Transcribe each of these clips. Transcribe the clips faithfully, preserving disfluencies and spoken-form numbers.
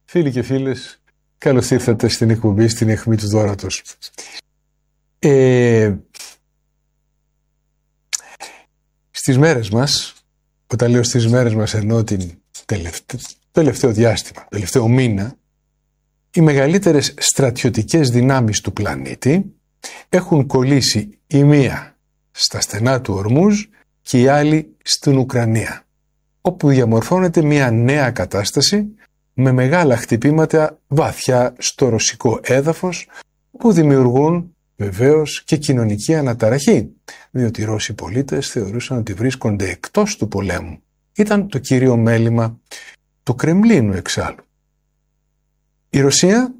Φίλοι και φίλες, καλώς ήρθατε στην εκπομπή, στην αιχμή του δώρατος. Ε, στις μέρες μας, όταν λέω στις μέρες μας εννοώ την τελευταίο, τελευταίο διάστημα, τελευταίο μήνα, οι μεγαλύτερες στρατιωτικές δυνάμεις του πλανήτη έχουν κολλήσει η μία στα στενά του Ορμούζ και η άλλη στην Ουκρανία, όπου διαμορφώνεται μια νέα κατάσταση με μεγάλα χτυπήματα βαθιά στο ρωσικό έδαφος που δημιουργούν βεβαίως και κοινωνική αναταραχή, διότι οι Ρώσοι πολίτες θεωρούσαν ότι βρίσκονται εκτός του πολέμου. Ήταν το κύριο μέλημα του Κρεμλίνου εξάλλου. Η Ρωσία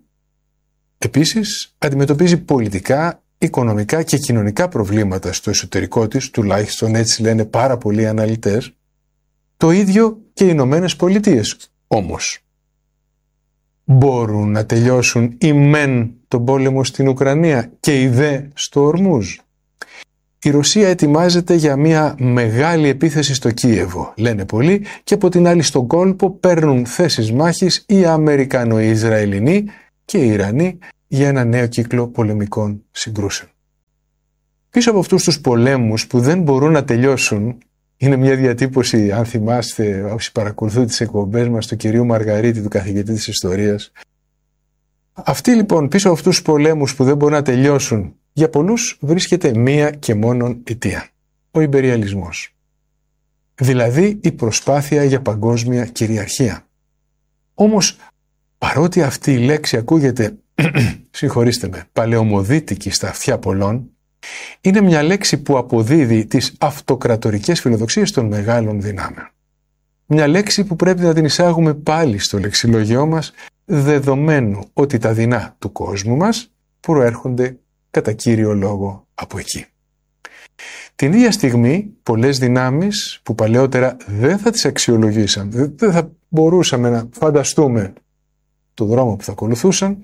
επίσης αντιμετωπίζει πολιτικά, οικονομικά και κοινωνικά προβλήματα στο εσωτερικό της, τουλάχιστον έτσι λένε πάρα πολλοί αναλυτές, το ίδιο και οι Ηνωμένες Πολιτείες. Όμως, μπορούν να τελειώσουν οι μεν τον πόλεμο στην Ουκρανία και οι δε στο Ορμούζ? Η Ρωσία ετοιμάζεται για μια μεγάλη επίθεση στο Κίεβο, λένε πολλοί, και από την άλλη στον κόλπο παίρνουν θέσεις μάχης οι Αμερικανο-Ισραηλινοί και οι Ιρανοί για ένα νέο κύκλο πολεμικών συγκρούσεων. Πίσω από αυτούς τους πολέμους που δεν μπορούν να τελειώσουν, είναι μια διατύπωση, αν θυμάστε, όσοι παρακολουθούν τις εκπομπές μας, του κυρίου Μαργαρίτη, του καθηγητή της ιστορίας. Αυτοί λοιπόν, πίσω από αυτούς τους πολέμους που δεν μπορούν να τελειώσουν, για πολλούς βρίσκεται μία και μόνον αιτία: ο ιμπεριαλισμός. Δηλαδή η προσπάθεια για παγκόσμια κυριαρχία. Όμως, παρότι αυτή η λέξη ακούγεται, συγχωρήστε με, παλαιομοδίτικη στα αυτιά πολλών, είναι μια λέξη που αποδίδει τις αυτοκρατορικές φιλοδοξίες των μεγάλων δυνάμεων. Μια λέξη που πρέπει να την εισάγουμε πάλι στο λεξιλόγιό μας, δεδομένου ότι τα δεινά του κόσμου μας προέρχονται κατά κύριο λόγο από εκεί. Την ίδια στιγμή, πολλές δυνάμεις που παλαιότερα δεν θα τις αξιολογήσαμε, δεν θα μπορούσαμε να φανταστούμε το δρόμο που θα ακολουθούσαν,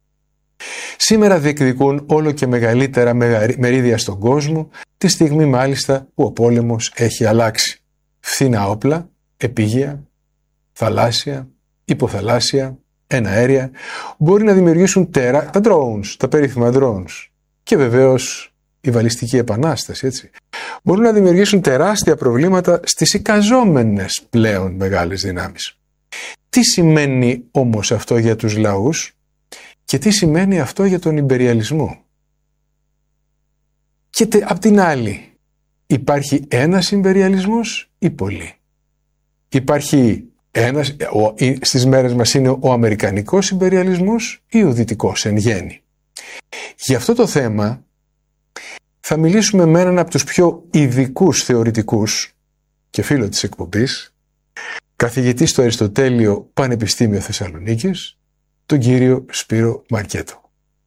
σήμερα διεκδικούν όλο και μεγαλύτερα μερίδια στον κόσμο, τη στιγμή μάλιστα που ο πόλεμος έχει αλλάξει. Φθηνά όπλα, επίγεια, θαλάσσια, υποθαλάσσια, εναέρια, μπορεί να δημιουργήσουν τέρα, τα drones, τα περίφημα drones, και βεβαίως η βαλιστική επανάσταση, έτσι, μπορούν να δημιουργήσουν τεράστια προβλήματα στις εικαζόμενες πλέον μεγάλες δυνάμεις. Τι σημαίνει όμως αυτό για τους λαούς και τι σημαίνει αυτό για τον ιμπεριαλισμό? Και τε, απ' την άλλη, υπάρχει ένας ιμπεριαλισμός ή πολλοί? Υπάρχει ένας, ο, στις μέρες μας είναι ο αμερικανικός ιμπεριαλισμός ή ο δυτικός εν γέννη? Για αυτό το θέμα θα μιλήσουμε με έναν από τους πιο ειδικούς θεωρητικούς και φίλο της εκπομπής, καθηγητή στο Αριστοτέλειο Πανεπιστήμιο Θεσσαλονίκης, τον κύριο Σπύρο Μαρκέτο.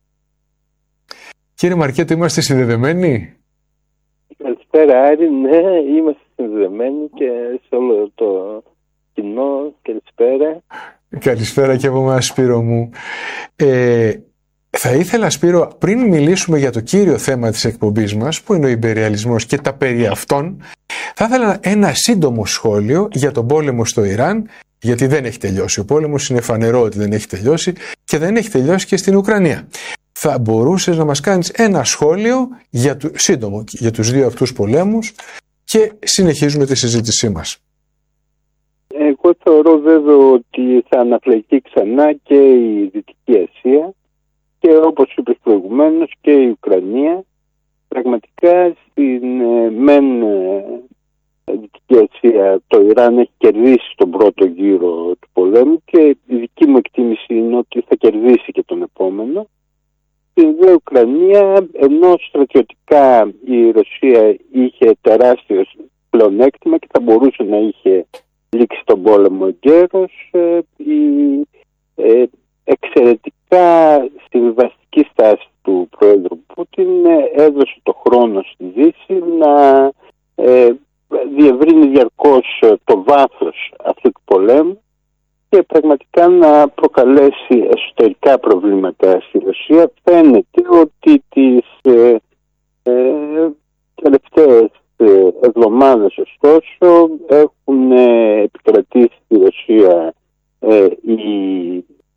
Κύριε Μαρκέτο, είμαστε συνδεδεμένοι? Καλησπέρα Άρη, ναι, είμαστε συνδεδεμένοι και σε όλο το κοινό, καλησπέρα. Καλησπέρα και από εμάς, Σπύρο μου. Ε, θα ήθελα, Σπύρο, πριν μιλήσουμε για το κύριο θέμα της εκπομπής μας, που είναι ο ιμπεριαλισμός και τα περί αυτών, θα ήθελα ένα σύντομο σχόλιο για τον πόλεμο στο Ιράν, γιατί δεν έχει τελειώσει ο πόλεμος, είναι φανερό ότι δεν έχει τελειώσει και δεν έχει τελειώσει και στην Ουκρανία. Θα μπορούσες να μας κάνεις ένα σχόλιο για το, σύντομο για τους δύο αυτούς πολέμους και συνεχίζουμε τη συζήτησή μας. Εγώ θεωρώ βέβαια ότι θα αναφλεγεί ξανά και η Δυτική Ασία και όπως είπες προηγουμένως και η Ουκρανία. Πραγματικά στην ε, μεν ε, Δυτική Ασία το Ιράν έχει κερδίσει τον πρώτο γύρο του πολέμου και η δική μου εκτίμηση είναι ότι θα κερδίσει και τον επόμενο. Στην δε Ουκρανία, ενώ στρατιωτικά η Ρωσία είχε τεράστιο πλεονέκτημα και θα μπορούσε να είχε λήξει τον πόλεμο εγκαίρως, ε, η ε, εξαιρετικά συμβιβαστική στάση του Πρόεδρου Πούτιν ε, έδωσε το χρόνο στη Δύση να ε, διευρύνει διαρκώς το βάθος αυτού του πολέμου και πραγματικά να προκαλέσει εσωτερικά προβλήματα στη Ρωσία. Φαίνεται ότι τις ε, ε, τελευταίες εβδομάδες ωστόσο έχουν ε, επικρατήσει στη Ρωσία ε, η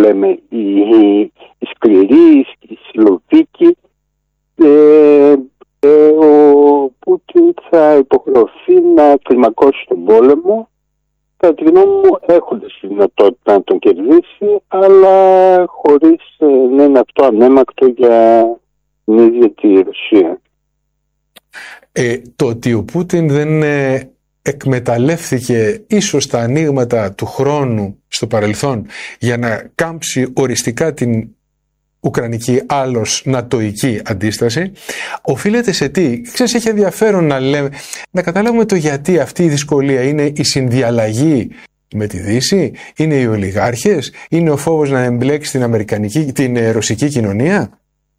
λέμε οι, οι σκληροί, οι συλλογικοί, ε, ε, ο Πούτιν θα υποχρεωθεί να κλιμακώσει τον πόλεμο, κατά τη γνώμη μου έχοντας τη δυνατότητα να τον κερδίσει, αλλά χωρίς ε, να είναι αυτό ανέμακτο για την ίδια τη Ρωσία. Ε, το ότι ο Πούτιν δεν ε, εκμεταλλεύθηκε ίσως τα ανοίγματα του χρόνου στο παρελθόν για να κάμψει οριστικά την ουκρανική άλλως νατοϊκή αντίσταση, οφείλεται σε τι? Ξέρεις, έχει ενδιαφέρον να, λέμε, να καταλάβουμε το γιατί αυτή η δυσκολία. Είναι η συνδιαλλαγή με τη Δύση, είναι οι ολιγάρχες, είναι ο φόβος να εμπλέξει την, αμερικανική, την ε, ρωσική κοινωνία.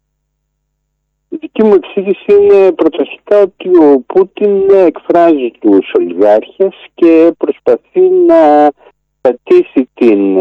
Η δική μου εξήγηση είναι πρωταρχικά ότι ο Πούτιν εκφράζει τους ολιγάρχες και προσπαθεί να κρατήσει την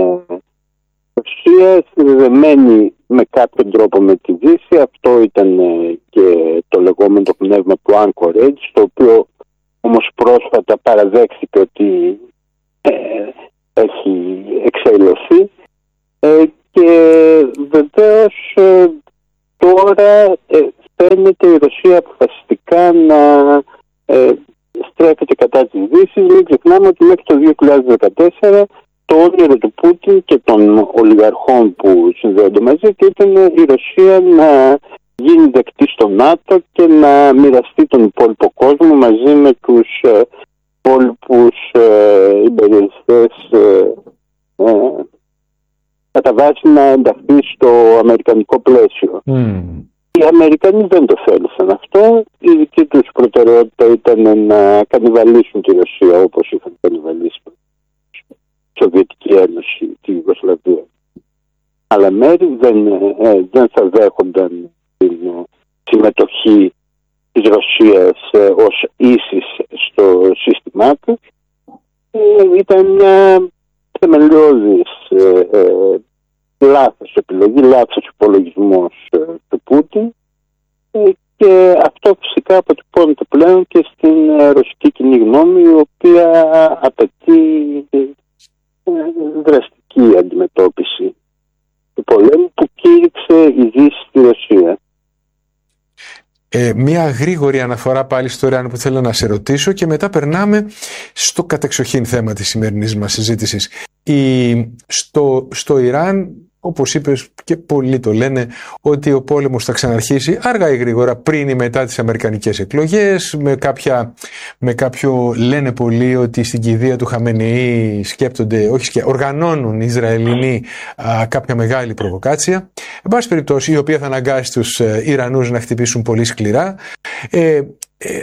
Ρωσία συνδεδεμένη με κάποιον τρόπο με τη Δύση. Αυτό ήταν και το λεγόμενο το πνεύμα του Anchorage, το οποίο όμως πρόσφατα παραδέχθηκε ότι ε, έχει εξαϊλωθεί ε, και βεβαίως ε, τώρα ε, φαίνεται η Ρωσία αποφασιστικά να ε, στρέφεται κατά της Δύσης. Μην ξεχνάμε ότι μέχρι το δύο χιλιάδες δεκατέσσερα το όνειρο του Πούτιν και των ολιγαρχών που συνδέονται μαζί του ήταν η Ρωσία να γίνει δεκτή στο ΝΑΤΟ και να μοιραστεί τον υπόλοιπο κόσμο μαζί με τους ε, υπόλοιπους ε, υπεριαλιστές ε, ε, κατά βάση να ενταχθεί στο αμερικανικό πλαίσιο. Mm. Οι Αμερικανοί δεν το θέλησαν αυτό. Η δική τους προτεραιότητα ήταν να κανιβαλίσουν τη Ρωσία όπως είχαν κανιβαλίσει τη Σοβιετική Ένωση, τη Ιουγκοσλαβία. Αλλά μέρη δεν, ε, δεν θα δέχονταν την ε, συμμετοχή της Ρωσίας ε, ως ίσης στο σύστημά του. Ε, ήταν μια θεμελιώδης ε, ε, λάθος επιλογή, λάθος υπολογισμός ε, του Πούτιν ε, και αυτό φυσικά αποτυπώνεται πλέον και στην ε, ρωσική κοινή γνώμη, η οποία απαιτεί ε, ε, δραστική αντιμετώπιση του πολέμου που κήρυξε η Δύση στη Ρωσία. Ε, μία γρήγορη αναφορά πάλι στο Ιράν που θέλω να σε ρωτήσω και μετά περνάμε στο κατεξοχήν θέμα της σημερινής μας συζήτησης. Η, στο, στο Ιράν, όπως είπες και πολλοί το λένε, ότι ο πόλεμος θα ξαναρχίσει αργά ή γρήγορα πριν ή μετά τις αμερικανικές εκλογές, με, κάποια, με κάποιο λένε πολλοί ότι στην κηδεία του Χαμενεή σκέπτονται, όχι σκέπτονται, οργανώνουν οι Ισραηλινοί α, κάποια μεγάλη προβοκάτσια, εν πάση περιπτώσει, η οποία θα αναγκάσει τους ε, Ιρανούς να χτυπήσουν πολύ σκληρά. Ε, ε, ε,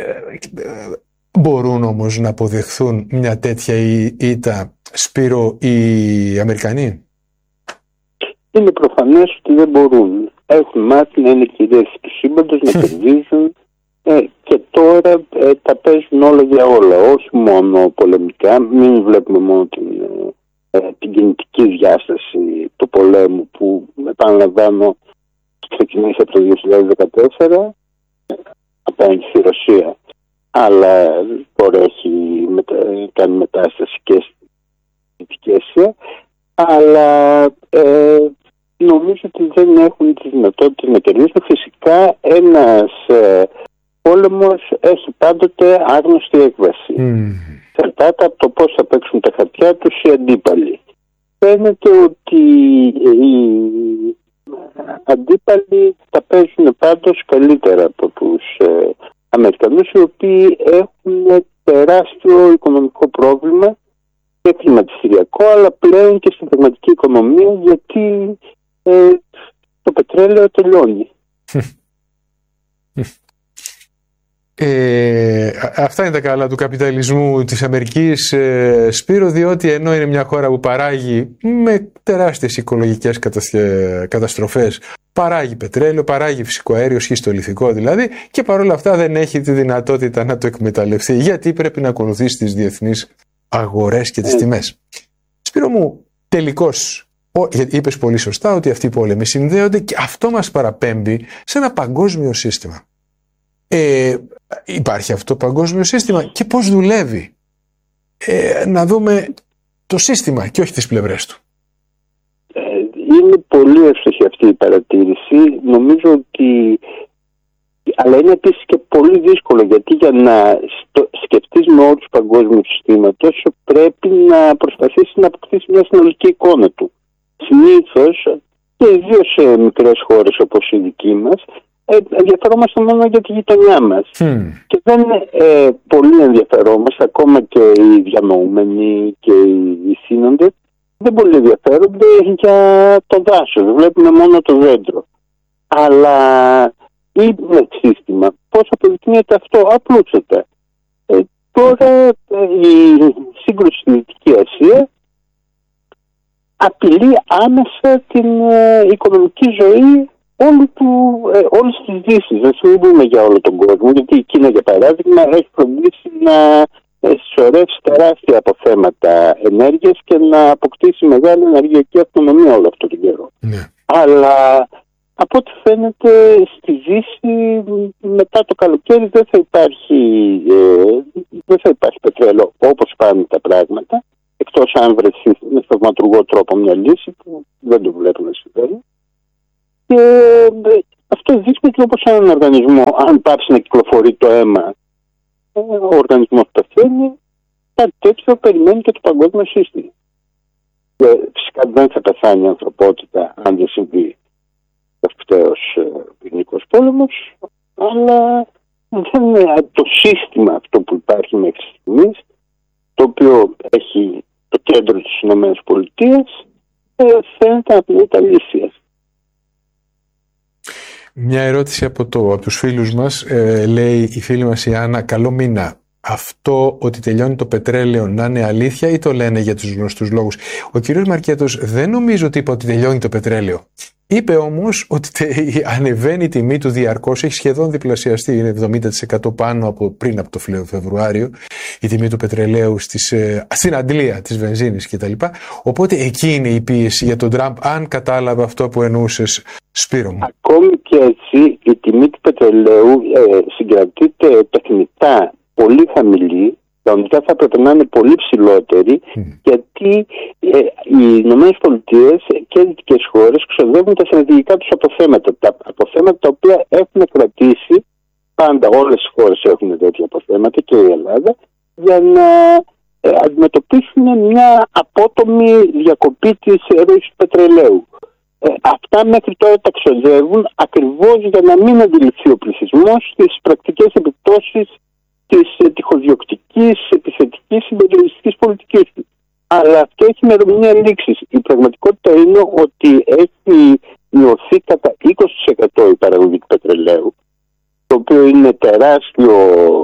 μπορούν όμως να αποδεχθούν μια τέτοια ήττα, Σπύρο, οι Αμερικανοί? Είναι προφανές ότι δεν μπορούν. Έχουν μάθει να είναι κυρίαρχοι του σύμπαντος, να κερδίζουν ε, και τώρα ε, τα παίζουν όλα για όλα. Όχι μόνο πολεμικά, μην βλέπουμε μόνο την, ε, την κινητική διάσταση του πολέμου που, επαναλαμβάνω, ξεκινήσει από το δύο χιλιάδες δεκατέσσερα ε, απέναντι στη Ρωσία, αλλά τώρα έχει μετα, κάνει μετάσταση και στην Δυτική Ασία, αλλά ε, νομίζω ότι δεν έχουν τις δυνατότητες να κερδίσουν. Φυσικά ένας ε, πόλεμος έχει πάντοτε άγνωστη έκβαση. Mm. Εξαρτάται από το πώς θα παίξουν τα χαρτιά τους οι αντίπαλοι. Φαίνεται ότι οι αντίπαλοι θα παίζουν πάντως καλύτερα από τους ε, Αμερικανούς, οι οποίοι έχουν τεράστιο οικονομικό πρόβλημα και χρηματιστηριακό, αλλά πλέον και στην πραγματική οικονομία, γιατί ε, το πετρέλαιο τελειώνει. Ε, αυτά είναι τα καλά του καπιταλισμού της Αμερικής, ε, Σπύρο, διότι ενώ είναι μια χώρα που παράγει με τεράστιες οικολογικές καταστροφές, παράγει πετρέλαιο, παράγει φυσικό αέριο, σχιστολιθικό δηλαδή, και παρόλα αυτά δεν έχει τη δυνατότητα να το εκμεταλλευτεί, γιατί πρέπει να ακολουθήσει τις διεθνείς αγορές και τις τιμές. Σπύρο μου, τελικώς, είπες πολύ σωστά ότι αυτοί οι πόλεμοι συνδέονται και αυτό μας παραπέμπει σε ένα παγκόσμιο σύστημα. Ε, υπάρχει αυτό το παγκόσμιο σύστημα και πώς δουλεύει? Ε, να δούμε το σύστημα και όχι τις πλευρές του. Ε, είναι πολύ εύστοχη αυτή η παρατήρηση. Νομίζω ότι... Αλλά είναι επίσης και πολύ δύσκολο, γιατί για να σκεφτείς με όρους του παγκόσμιου συστήματος πρέπει να προσπαθήσεις να αποκτήσεις μια συνολική εικόνα του. Συνήθως, και ιδίως σε μικρές χώρες όπως η δική μας, ενδιαφερόμαστε μόνο για τη γειτονιά μας. Mm. Και δεν ε, πολύ ενδιαφερόμαστε, ακόμα και οι διανοούμενοι και οι σύνοντες, δεν πολύ ενδιαφέρονται για το δάσος. Βλέπουμε μόνο το δέντρο. Αλλά είναι σύστημα. Πώς αποδεικνύεται αυτό? Απλούστατα. Ε, τώρα ε, η σύγκρουση στη Δυτική Ασία απειλεί άμεσα την ε, οικονομική ζωή όλη του, ε, όλης της Δύσης. Δεν μιλούμε για όλο τον κόσμο, γιατί η Κίνα, για παράδειγμα, έχει φροντίσει να ε, συσσωρεύσει τεράστια αποθέματα ενέργειας και να αποκτήσει μεγάλη ενεργειακή αυτονομία όλο αυτό τον καιρό. Yeah. Αλλά από ό,τι φαίνεται στη Δύση μετά το καλοκαίρι δεν θα υπάρχει, ε, δεν θα υπάρχει πετρέλαιο όπως πάνε τα πράγματα, εκτός αν βρεθεί με θαυματουργό τρόπο μια λύση που δεν το βλέπω να συμβαίνει. Και ε, αυτό δείχνει ότι όπως έναν οργανισμό, αν πάψει να κυκλοφορεί το αίμα, ε, ο οργανισμός πεθαίνει, κάτι τέτοιο περιμένει και το παγκόσμιο σύστημα. Ε, φυσικά δεν θα πεθάνει η ανθρωπότητα αν δεν συμβεί τελευταίος πυρηνικός πόλεμος, αλλά δεν είναι το σύστημα αυτό που υπάρχει μέχρι στιγμής, το οποίο έχει το κέντρο της Ηνωμένες Πολιτείες, φαίνεται να πληρεί τα λύσια. Μια ερώτηση από, το, από τους φίλους μας, ε, λέει η φίλη μας η Άννα: καλό μήνα. Αυτό ότι τελειώνει το πετρέλαιο να είναι αλήθεια ή το λένε για τους γνωστούς λόγους? Ο κύριος Μαρκέτος δεν νομίζω ότι είπε ότι τελειώνει το πετρέλαιο. Είπε όμως ότι ανεβαίνει η τιμή του διαρκώς, έχει σχεδόν διπλασιαστεί, είναι εβδομήντα τοις εκατό πάνω από πριν από το Φεβρουάριο, η τιμή του πετρελαίου στις, στην αντλία της βενζίνης κτλ. Οπότε εκεί είναι η πίεση για τον Τραμπ, αν κατάλαβα αυτό που εννοούσες, Σπύρο μου. Ακόμη και έτσι η τιμή του πετρελαίου ε, συγκρατείται τεχνητά πολύ χαμηλή. Κανονικά θα έπρεπε να είναι πολύ ψηλότερη, mm. γιατί ε, οι Ηνωμένες Πολιτείες και οι δυτικές χώρες ξοδεύουν τα στρατηγικά τους αποθέματα. Τα αποθέματα τα οποία έχουν κρατήσει, πάντα όλες οι χώρες έχουν τέτοια αποθέματα και η Ελλάδα, για να ε, αντιμετωπίσουν μια απότομη διακοπή της ροής του πετρελαίου. Ε, αυτά μέχρι τώρα τα ξοδεύουν ακριβώς για να μην αντιληφθεί ο πληθυσμός τις πρακτικές επιπτώσεις της τυχοδιοκτικής, επιθετικής, συμπεριοριστικής πολιτικής του. Αλλά αυτό έχει ημερομηνία λήξης. Η πραγματικότητα είναι ότι έχει μειωθεί κατά είκοσι τοις εκατό η παραγωγή του πετρελαίου, το οποίο είναι τεράστιο,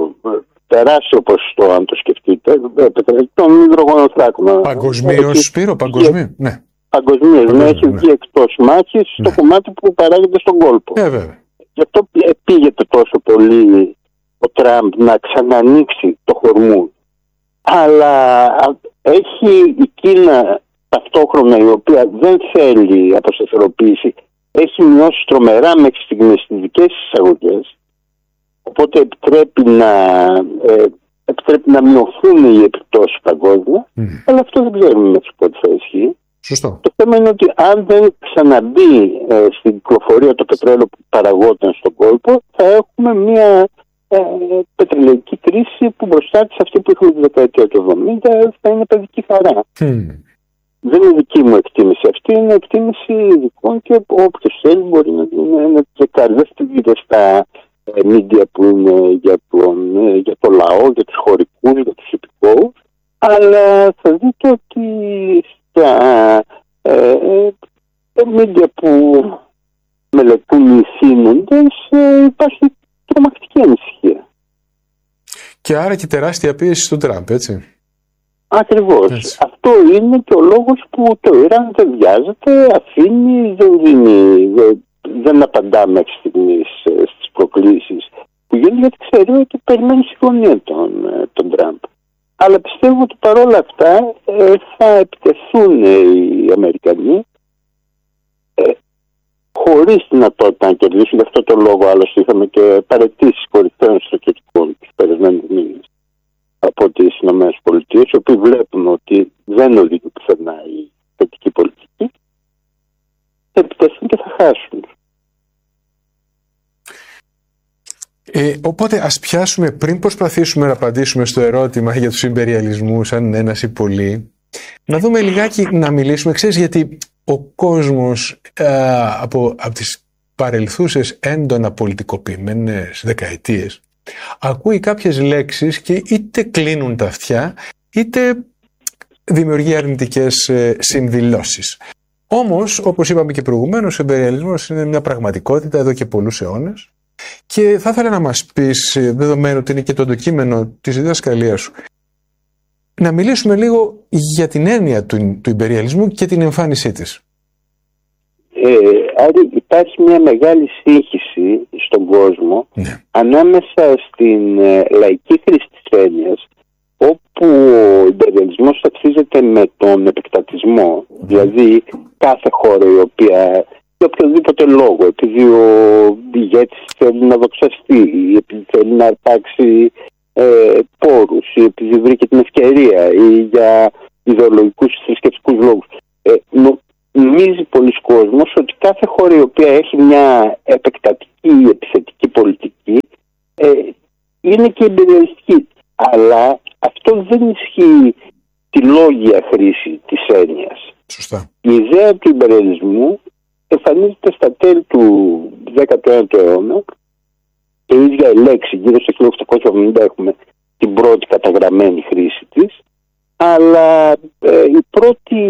τεράστιο ποσοστό, αν το σκεφτείτε, των υδρογονοθράκων. Παγκοσμίως, Σπύρο, παγκοσμίως, ναι. Παγκοσμίως, ναι, έχει βγει εκτός μάχης στο ναι. κομμάτι που παράγεται στον κόλπο. Ε, βέβαια. Γι' αυτό πήγεται τόσο πολύ ο Τραμπ να ξανανοίξει το Χορμούζ. Αλλά έχει η Κίνα ταυτόχρονα, η οποία δεν θέλει αποσταθεροποίηση, έχει μειώσει τρομερά μέχρι στιγμής τις δικές της εισαγωγές, οπότε επιτρέπει να, ε, επιτρέπει να μειωθούν οι επιπτώσεις παγκόσμια, mm. αλλά αυτό δεν ξέρουμε μέχρι πότε θα ισχύει. Σωστό. Το θέμα είναι ότι αν δεν ξαναμπεί ε, στην κυκλοφορία το πετρέλαιο που παραγόταν στον κόλπο, θα έχουμε μια ε, πετρελαϊκή κρίση που μπροστά της, αυτή που είχαμε τη δεκαετία του εβδομήντα, θα είναι παιδική χαρά. Mm. Δεν είναι δική μου εκτίμηση αυτή, είναι εκτίμηση ειδικών και όποιος θέλει μπορεί να την τσεκάρει. Δεν στηρίζεται στα media που είναι για, τον, για το λαό, για τους χωρικούς, για τους υπηκόους, αλλά θα δείτε ότι στα ε, media που μελετούν οι σύνοντες ε, υπάρχει τρομακτική ανησυχία. Και άρα και τεράστια πίεση στον Τραμπ, έτσι. Ακριβώς. Έτσι. Αυτό είναι και ο λόγος που το Ιράν δεν βιάζεται, αφήνει, δεν δίνει, δεν, δεν απαντά μέχρι στιγμής στις προκλήσεις που γίνονται, γιατί ξέρει ότι περιμένει συμφωνία τον, τον Τραμπ. Αλλά πιστεύω ότι παρόλα αυτά ε, θα επιτεθούν οι Αμερικανοί ε, χωρίς δυνατότητα να κερδίσουν. Γι' αυτό το λόγο άλλωστε είχαμε και παραιτήσεις κορυφαίων στρατιωτικών τους περασμένους μήνες από τις Ηνωμένες Πολιτείες, οι οποίοι βλέπουν ότι δεν οδηγεί πουθενά η θετική πολιτική. Ε, οπότε ας πιάσουμε, πριν προσπαθήσουμε να απαντήσουμε στο ερώτημα για τους ιμπεριαλισμούς, αν είναι ένας ή πολλοί, να δούμε λιγάκι, να μιλήσουμε, ξέρεις, γιατί ο κόσμος ε, από, από τις παρελθούσες έντονα πολιτικοποιημένες δεκαετίες ακούει κάποιες λέξεις και είτε κλείνουν τα αυτιά, είτε δημιουργεί αρνητικές ε, συνδηλώσεις. Όμως, όπως είπαμε και προηγουμένως, ο ιμπεριαλισμός είναι μια πραγματικότητα εδώ και πολλούς αιώνες. Και θα ήθελα να μας πεις, δεδομένου ότι είναι και το αντικείμενο της διδασκαλίας σου, να μιλήσουμε λίγο για την έννοια του, του ιμπεριαλισμού και την εμφάνισή της. Ε, Άρη, υπάρχει μια μεγάλη σύγχυση στον κόσμο, ναι, ανάμεσα στην ε, λαϊκή χρήση της έννοιας, όπου ο ιμπεριαλισμός ταυτίζεται με τον επεκτατισμό, mm. δηλαδή κάθε χώρα η οποία, για οποιοδήποτε λόγο, επειδή ο ηγέτης θέλει να δοξαστεί, ή επειδή θέλει να αρπάξει ε, πόρους, ή επειδή βρήκε την ευκαιρία, ή για ιδεολογικούς ή θρησκευτικούς λόγους. Ε, νομίζει πολλοί κόσμος ότι κάθε χώρα η οποία έχει μια επεκτατική ή επιθετική πολιτική ε, είναι και ιμπεριαλιστική. Αλλά αυτό δεν ισχύει τη λόγια χρήση της έννοιας. Σωστά. Η ιδέα του ιμπεριαλισμού εμφανίζεται στα τέλη του δέκατου ένατου αιώνα και η ίδια η λέξη, γύρω στο χίλια οκτακόσια εβδομήντα έχουμε την πρώτη καταγραμμένη χρήση της, αλλά ε, η πρώτη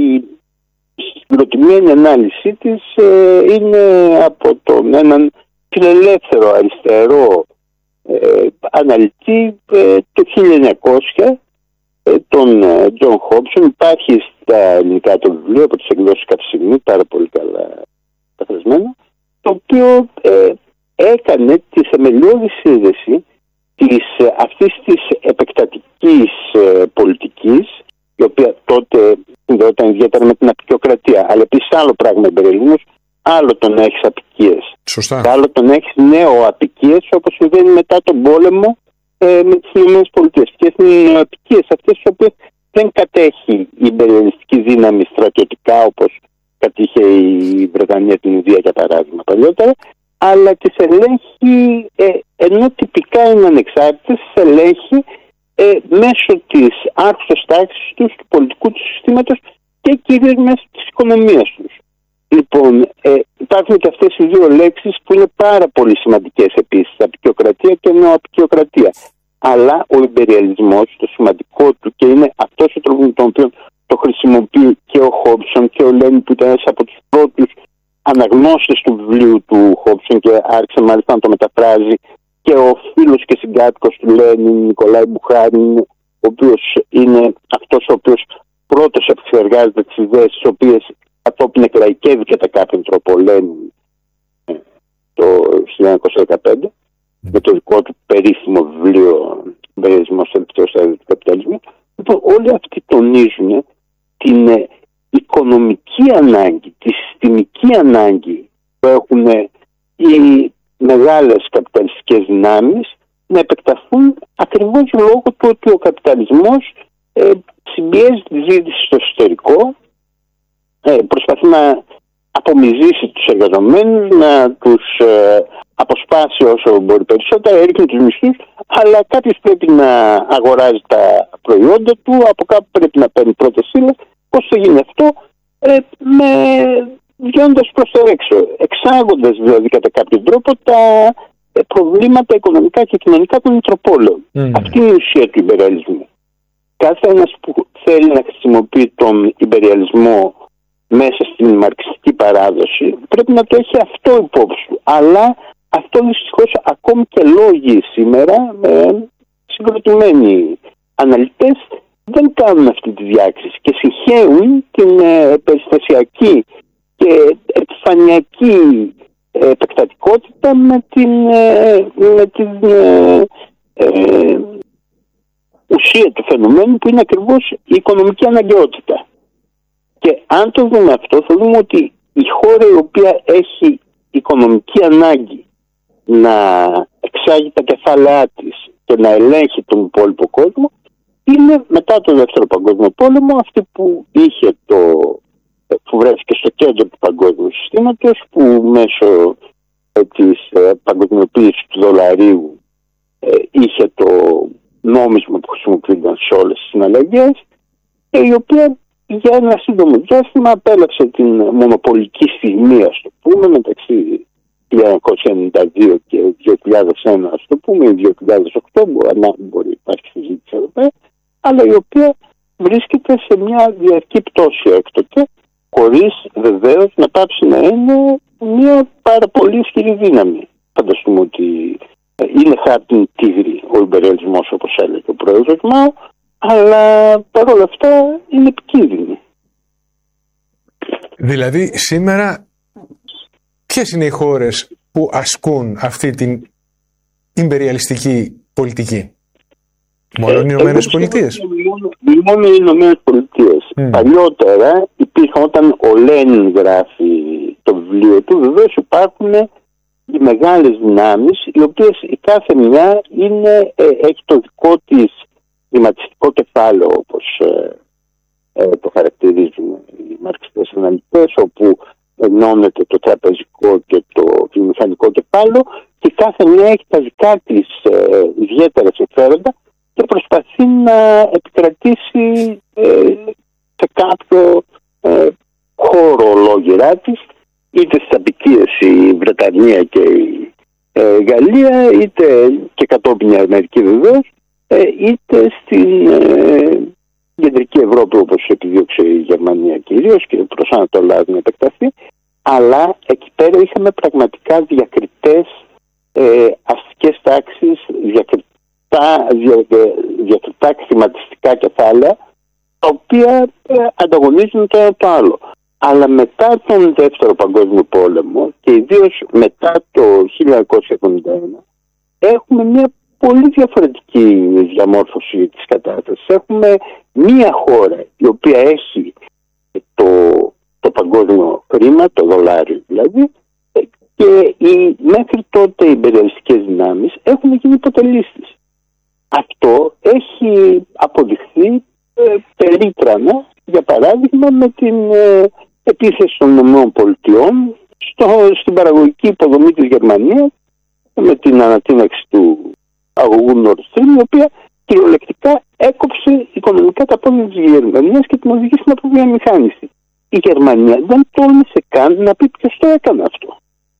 συγκροτημένη ανάλυση της ε, είναι από τον έναν φιλελεύθερο αριστερό ε, αναλυτή ε, το χίλια εννιακόσια, ε, τον Τζον Χόμπσον. Υπάρχει στα ελληνικά το βιβλίο από τις εκδόσεις Καυσιμή, πάρα πολύ καλά καθασμένο, το οποίο ε, έκανε τη θεμελιώδη σύνδεση της, αυτής της επεκτατικής ε, πολιτικής, η οποία τότε συνδεόταν ιδιαίτερα με την απικιοκρατία, αλλά επίσης άλλο πράγμα ιμπεριαλισμός, άλλο το να έχεις απικίες. Σωστά. Άλλο το να έχεις νέο-απικίες, όπως συμβαίνει μετά τον πόλεμο ε, με τις Ηνωμένες Πολιτείες. Ποιες είναι οι νέο-απικίες? Αυτές τις οποίες δεν κατέχει η ιμπεριαλιστική δύναμη στρατιωτικά, όπως κατήχε η Βρετανία την Ινδία για παράδειγμα παλιότερα, αλλά τις ελέγχει, ε, ενώ τυπικά είναι ανεξάρτητες, τις ελέγχει ε, μέσω της άρχουσας τάξης τους, του πολιτικού του συστήματος και κυρίως μέσω της οικονομίας τους. Λοιπόν, ε, υπάρχουν και αυτές οι δύο λέξεις που είναι πάρα πολύ σημαντικές επίσης, απικιοκρατία και νεοαπικιοκρατία. Αλλά ο ιμπεριαλισμός, το σημαντικό του, και είναι αυτός ο τρόπος με τον οποίο το χρησιμοποιεί και ο Χόμπσον και ο Λένιν, που ήταν ένας από τους πρώτους αναγνώστες του βιβλίου του Χόμπσον και άρχισε μάλιστα να το μεταφράζει, και ο φίλος και συγκάτοικος του Λένιν, Νικολάη Μπουχάριν, ο οποίος είναι αυτός ο οποίος πρώτος επεξεργάζεται τις ιδέες τις οποίες κατόπιν εκλαϊκεύει κατά κάποιον τρόπο ο Λένιν το χίλια εννιακόσια δεκαπέντε με το δικό του περίφημο βιβλίο «Ιμπεριαλισμός στο τελευταίο στάδιο του καπιταλισμού». Λοιπόν, όλοι αυτοί τονίζουν την ε, οικονομική ανάγκη, τη συστημική ανάγκη που έχουν οι μεγάλες καπιταλιστικές δυνάμεις να επεκταθούν, ακριβώς λόγω του ότι ο καπιταλισμός ε, συμπιέζει τη ζήτηση στο εσωτερικό, ε, προσπαθεί να απομυζήσει τους εργαζομένους, να τους ε, αποσπάσει όσο μπορεί περισσότερα, έριχνει τους μισθούς, αλλά κάποιος πρέπει να αγοράζει τα προϊόντα του, από κάπου πρέπει να παίρνει πρώτες ύλες. Πώς θα γίνει αυτό? Ε, με βγαίνοντας προς τα έξω, εξάγοντας δηλαδή κατά κάποιο τρόπο τα ε, προβλήματα οικονομικά και κοινωνικά των μητροπόλεων. Mm. Αυτή είναι η ουσία του ιμπεριαλισμού. Κάθε ένας που θέλει να χρησιμοποιεί τον ιμπεριαλισμό μέσα στην μαρξιστική παράδοση πρέπει να το έχει αυτό υπόψη του. Αλλά αυτό δυστυχώς ακόμη και λόγοι σήμερα, ε, συγκροτημένοι αναλυτές, δεν κάνουν αυτή τη διάκριση και συγχαίουν την ε, περιστασιακή και επιφανειακή ε, επεκτατικότητα με την, ε, με την ε, ε, ουσία του φαινομένου, που είναι ακριβώς η οικονομική αναγκαιότητα. Και αν το δούμε αυτό, θα δούμε ότι η χώρα η οποία έχει οικονομική ανάγκη να εξάγει τα κεφάλαιά της και να ελέγχει τον υπόλοιπο κόσμο είναι μετά το Δεύτερο Παγκόσμιο Πόλεμο αυτή που είχε το, που βρέθηκε στο κέντρο του παγκόσμιου συστήματος, που μέσω της ε, παγκοσμιοποίησης του δολαρίου ε, είχε το νόμισμα που χρησιμοποιούνταν σε όλες τις συναλλαγές και η οποία για ένα σύντομο διάστημα απέλαψε την μονοπολική στιγμή, ας το πούμε, μεταξύ χίλια εννιακόσια ενενήντα δύο και δύο χιλιάδες ένα, ας το πούμε, ή δύο χιλιάδες οκτώ, μπορεί να μπορεί να υπάρχει συζήτηση εδώ πέρα, αλλά η οποία βρίσκεται σε μια διαρκή πτώση έκτοτε, χωρίς βεβαίως να πάψει να είναι μια πάρα πολύ ισχυρή δύναμη. Φανταστούμε ότι είναι χάρτην τίγρη ο ιμπεριαλισμός, όπως έλεγε ο πρόεδρος Μάο, αλλά παρόλα αυτά είναι επικίνδυνη. Δηλαδή σήμερα ποιες είναι οι χώρες που ασκούν αυτή την ιμπεριαλιστική πολιτική? Μόνο οι Ηνωμένες Πολιτείες. Μόνο οι Ηνωμένες Πολιτείες. Mm. Παλιότερα υπήρχαν, όταν ο Λένιν γράφει το βιβλίο του, βεβαίως υπάρχουν οι μεγάλες δυνάμεις, οι οποίες η κάθε μια είναι, ε, έχει το δικό της χρηματιστικό κεφάλαιο, όπως ε, ε, το χαρακτηρίζουν οι μαρξιστές αναλυτές, όπου ενώνεται το τραπεζικό και το βιομηχανικό κεφάλαιο και κάθε μια έχει τα δικά της ε, ιδιαίτερα συμφέροντα και προσπαθεί να επικρατήσει ε, σε κάποιο ε, χώρο ολόγυρά της, είτε στις απικίες η Βρετανία και η ε, Γαλλία, είτε και κατόπιν η Αμερική βεβαίως, ε, είτε στην ε, κεντρική Ευρώπη, όπως επιδίωξε η Γερμανία κυρίως, και προς Ανατολά να επεκταθεί, αλλά εκεί πέρα είχαμε πραγματικά διακριτές ε, αστικές τάξεις, διακριτά, δια, διακριτά χρηματιστικά κεφάλαια, τα οποία ε, ανταγωνίζουν το ένα το άλλο. Αλλά μετά τον Δεύτερο Παγκόσμιο Πόλεμο και ιδίως μετά το χίλια εννιακόσια εβδομήντα ένα έχουμε μια πολύ διαφορετική διαμόρφωση της κατάστασης. Έχουμε μια χώρα η οποία έχει το, το παγκόσμιο χρήμα, το δολάριο δηλαδή, και οι μέχρι τότε οι ιμπεριαλιστικές δυνάμεις έχουν γίνει υποτελείς της. Αυτό έχει αποδειχθεί ε, περίτρανα, για παράδειγμα, με την ε, επίθεση των ΗΠΑ στο, στην παραγωγική υποδομή της Γερμανίας, με την ανατείναξη του αγωγού Nord Stream, η οποία κυριολεκτικά έκοψε οικονομικά τα πόδια της Γερμανίας και την οδηγεί στην αποβιομηχάνηση. Η Γερμανία δεν τόλμησε καν να πει ποιος το έκανε αυτό.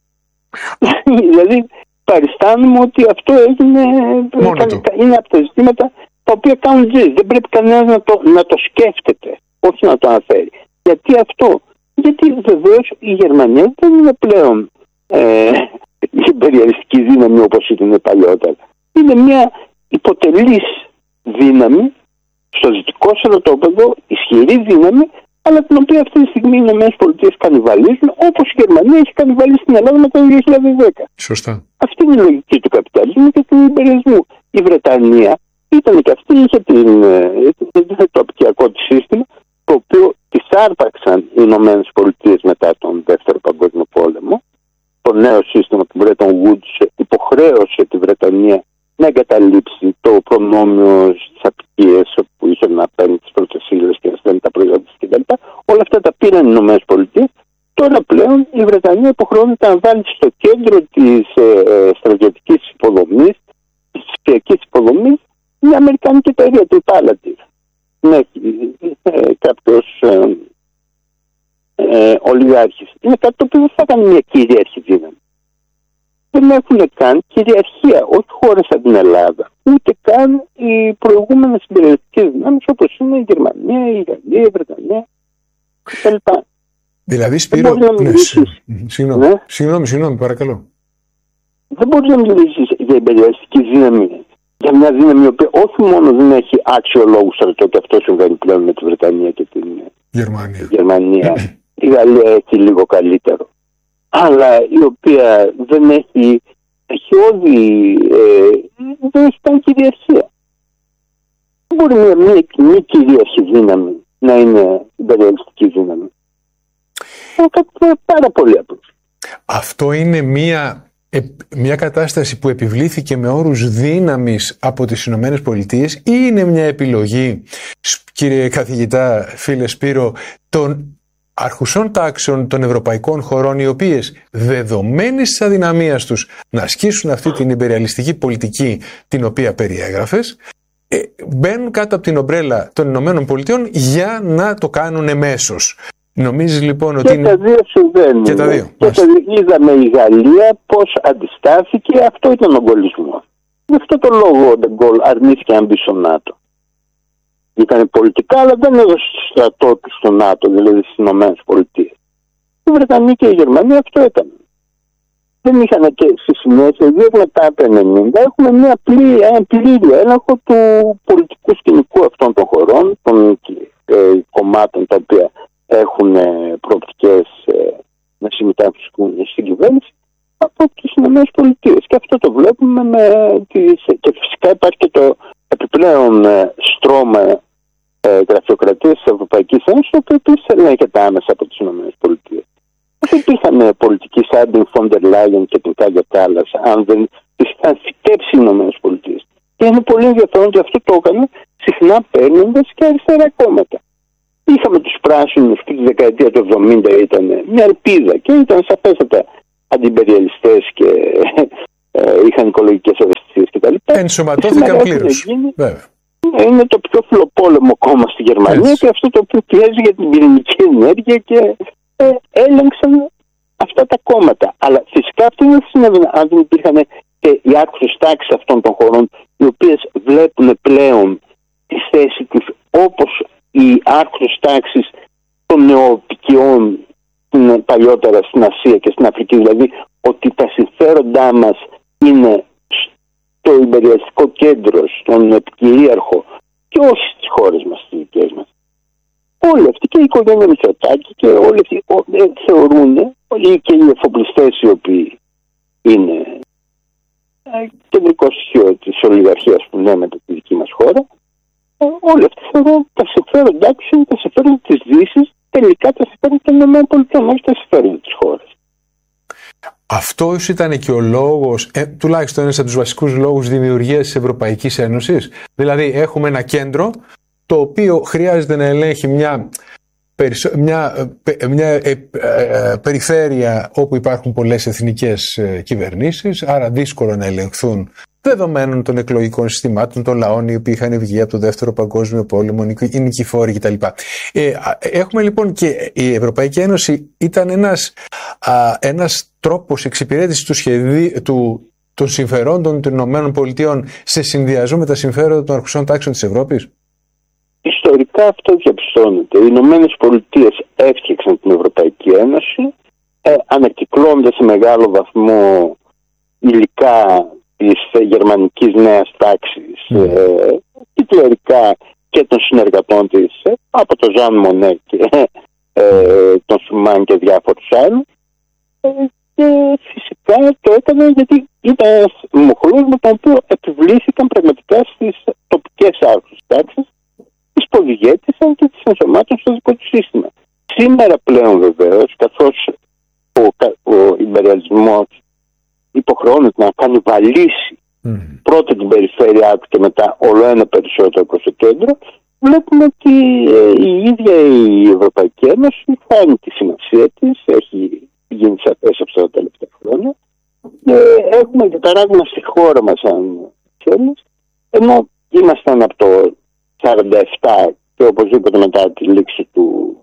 Δηλαδή παριστάνουμε ότι αυτό έγινε, είναι από τα ζητήματα τα οποία κάνουν τζιζ. Δεν πρέπει κανένας να το, να το σκέφτεται, όχι να το αναφέρει. Γιατί αυτό? Γιατί βεβαίως η Γερμανία δεν είναι πλέον ε, η υπεριαλιστική δύναμη όπως ήταν παλιότερα. Είναι μια υποτελής δύναμη στο δυτικό στρατόπεδο, ισχυρή δύναμη, αλλά την οποία αυτή τη στιγμή οι Ηνωμένες Πολιτείες κανιβαλίζουν, όπως η Γερμανία έχει κανιβαλίσει στην Ελλάδα μετά το δύο χιλιάδες δέκα. Σωστά. Αυτή είναι η λογική του καπιταλισμού και του υπεριαλισμού. Η Βρετανία ήταν και αυτή, είχε την, το απικιακό της σύστημα, το οποίο τις άρπαξαν οι Ηνωμένες Πολιτείες μετά τον Δεύτερο Παγκόσμιο Πόλεμο. Το νέο σύστημα του Bretton Woods υποχρέωσε τη Βρετανία να εγκαταλείψει το προνόμιο στις απικίες που είχε να παίρνει τις πρώτες ύλες και να στέλνει τα προϊόντα της κτλ. Όλα αυτά τα πήραν οι Ηνωμένες Πολιτείες. Τώρα πλέον η Βρετανία υποχρεώνεται να βάλει στο κέντρο της ε, στρατιωτικής υποδομής, της ψηφιακής υποδομής, μια αμερικανική εταιρεία, την Palantir. Ναι, ε, κάποιος ε, ε, ολιγάρχης. Είναι κάτι το οποίο δεν θα κάνει μια κυρίαρχη δύναμη. Δεν έχουν καν κυριαρχία, όχι χώρες σαν την Ελλάδα, ούτε καν οι προηγούμενες συμπεριαλιστικές δυνάμεις όπως είναι η Γερμανία, η Γαλλία, η Βρετανία κτλ. Δηλαδή, Σπύρο, ναι, συγγνώμη, ναι. συγγνώμη, συγγνώμη, παρακαλώ. Δεν μπορείς να μιλήσεις για υπεριαλιστική δύναμη, για μια δύναμη η οποία όχι μόνο δεν έχει άξιο λόγου στρατό, και αυτό συμβαίνει πλέον με τη Βρετανία και την Γερμανία. Γερμανία. Η Γαλλία έχει λίγο καλύτερο. Αλλά η οποία δεν έχει, έχει όδη, ε, δεν έχει καν κυριαρχία. Δεν μπορεί μια, μια, μια κυρίαρχη δύναμη να είναι υπεριαλιστική δύναμη. Είναι κάτι πάρα πολύ απλό. Αυτό είναι μια, μια κατάσταση που επιβλήθηκε με όρους δύναμης από τις Ηνωμένες Πολιτείες ή είναι μια επιλογή, κύριε καθηγητά, φίλε Σπύρο, των αρχουσών τάξεων των ευρωπαϊκών χωρών, οι οποίες δεδομένης της αδυναμίας τους να ασκήσουν αυτή την υπεριαλιστική πολιτική την οποία περιέγραφες, ε, μπαίνουν κάτω από την ομπρέλα των Ηνωμένων Πολιτειών για να το κάνουν εμέσως. Νομίζεις λοιπόν ότι και είναι... τα δύο συμβαίνουν. Και τα δύο. Και τα... είδαμε η Γαλλία πώς αντιστάθηκε, αυτό ήταν ο γκολισμός. Γι' αυτό το λόγο ο Ντεγκόλ αρνήθηκε να μπει στο ΝΑΤΟ. Ήταν πολιτικά, αλλά δεν έδωσε το στρατό του στο ΝΑΤΟ, δηλαδή στις Ηνωμένες Πολιτείες. Η Βρετανία και η Γερμανία αυτό έκανε. Δεν είχαν και στη συνέχεια, δύο μετά το ενενήντα, έχουμε μια πλήρη, ένα πλήρη έλεγχο του πολιτικού σκηνικού αυτών των χωρών, των ε, κομμάτων τα οποία έχουν ε, προοπτικές ε, να συμμετάσχουν στην κυβέρνηση από τις Ηνωμένες Πολιτείες. Και αυτό το βλέπουμε με τις... και φυσικά υπάρχει και το επιπλέον ε, στρώμα ε, γραφειοκρατίας της Ευρωπαϊκής Ένωσης, το οποίο επίσης ελέγχεται άμεσα από τις Ηνωμένες Πολιτείες. Δεν υπήρχαν πολιτικοί σαν την Φόντερ Λάγεν και την Κάγια Κάλλας, αν δεν τις είχαν φυτέψει οι Ηνωμένες Πολιτείες. Και είναι πολύ ενδιαφέρον ότι αυτό το έκανε συχνά παίρνοντας και αριστερά κόμματα. Είχαμε τους πράσινους που τη δεκαετία του εβδομήντα ήταν μια ελπίδα και ήταν σαφέστατα αντιπεριαλιστές και ε, είχαν οικολογικές ευαισθησίες κτλ. Ενσωματώθηκαν πλήρως. Είναι το πιο φιλοπόλεμο κόμμα στη Γερμανία. Έτσι. Και αυτό το οποίο πιέζει για την πυρηνική ενέργεια και ε, έλεγξαν αυτά τα κόμματα. Αλλά φυσικά αυτό δεν συνέβαινε αν δεν υπήρχαν και οι άρχουσες τάξεις αυτών των χωρών, οι οποίες βλέπουν πλέον τη θέση τους όπως οι άρχουσες τάξεις των νεοοπικιών παλιότερα στην Ασία και στην Αφρική, δηλαδή ότι τα συμφέροντά μας είναι στο υπεριαλιστικό κέντρο, στον επικυρίαρχο και όχι στις χώρες μας, στις δικές μας. Όλοι αυτοί και η οικογένεια Μητσοτάκη και όλοι αυτοί θεωρούν, και οι εφοπλιστές οι οποίοι είναι κεντρικό στοιχείο της ολιγαρχίας που λέμε τη δική μας χώρα, όλοι αυτοί θεωρούν τα συμφέροντά τους είναι τα συμφέροντα της Δύσης, τελικά τα συμφέροντα των ΗΠΑ, όχι τα συμφέροντα της χώρας. Αυτός ήταν και ο λόγος, ε, τουλάχιστον ένας από τους βασικούς λόγους δημιουργίας της Ευρωπαϊκής Ένωσης. Δηλαδή έχουμε ένα κέντρο το οποίο χρειάζεται να ελέγχει μια, μια, μια ε, ε, περιφέρεια όπου υπάρχουν πολλές εθνικές ε, κυβερνήσεις, άρα δύσκολο να ελεγχθούν δεδομένων των εκλογικών συστημάτων, των λαών οι οποίοι είχαν βγει από το Δεύτερο Παγκόσμιο Πόλεμο, οι νικηφόροι κτλ. Ε, έχουμε λοιπόν και η Ευρωπαϊκή Ένωση ήταν ένας, α, ένας τρόπος εξυπηρέτησης του σχεδίου, του, των συμφερόντων των Ηνωμένων Πολιτειών σε συνδυασμό με τα συμφέροντα των αρχουσών τάξεων της Ευρώπης. Ιστορικά αυτό διαπιστώνεται. Οι Ηνωμένες Πολιτείες έφτιαξαν την Ευρωπαϊκή Ένωση, ε, ανακυκλώνοντας σε μεγάλο βαθμό υλικά της γερμανικής νέας τάξης, mm. ε, κυκλερικά και των συνεργατών της, ε, από τον Ζαν Μονέ και ε, τον Σουμάν και διάφορους άλλους, ε, και φυσικά το έκανε γιατί ήταν ένας μοχλός με τον οποίο επιβλήθηκαν πραγματικά στις τοπικές άρχουσες τάξεις, τις ποδηγέτησαν και τις ενσωμάτωσαν στο δικό του σύστημα. Σήμερα πλέον βεβαίως, καθώς ο, ο υπεριαλισμός υποχρεώνεται να κάνει βαλίσει mm. πρώτα την περιφέρειά του και μετά όλο ένα περισσότερο προς το κέντρο, βλέπουμε ότι ε, η ίδια η Ευρωπαϊκή Ένωση χάνει τη σημασία της, έχει γίνει σαφές αυτά τα τελευταία χρόνια και έχουμε και παράδειγμα στη χώρα μας, αν θέλεις, ενώ ήμασταν από το σαράντα επτά και οπωσδήποτε μετά τη λήξη του